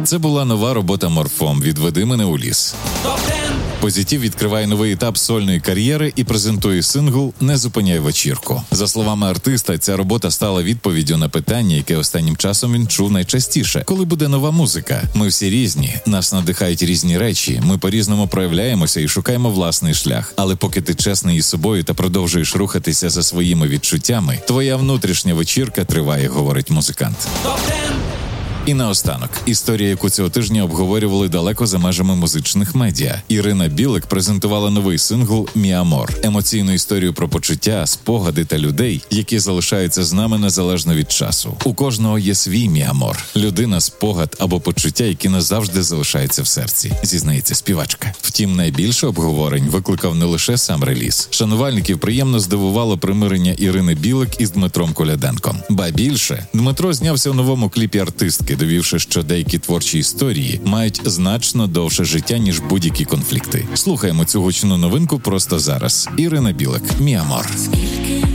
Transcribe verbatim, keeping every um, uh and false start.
Це була нова робота Морфом «Відведи мене у ліс». Позитив відкриває новий етап сольної кар'єри і презентує сингл «Не зупиняй вечірку». За словами артиста, ця робота стала відповіддю на питання, яке останнім часом він чув найчастіше. Коли буде нова музика? Ми всі різні, нас надихають різні речі, ми по-різному проявляємося і шукаємо власний шлях. Але поки ти чесний із собою та продовжуєш рухатися за своїми відчуттями, твоя внутрішня вечірка триває, говорить музикант. І наостанок, історія, яку цього тижня обговорювали далеко за межами музичних медіа. Ірина Білик презентувала новий сингл «Мі Амор» – емоційну історію про почуття, спогади та людей, які залишаються з нами незалежно від часу. У кожного є свій «Мі Амор» – людина, спогад або почуття, які назавжди залишаються в серці, зізнається співачка. Втім, найбільше обговорень викликав не лише сам реліз. Шанувальників приємно здивувало примирення Ірини Білик із Дмитром Коляденком. Ба більше, Дмитро знявся у новому кліпі артистки, довівши, що деякі творчі історії мають значно довше життя, ніж будь-які конфлікти. Слухаємо цю гучну новинку просто зараз. Ірина Білик, «Мі Амор».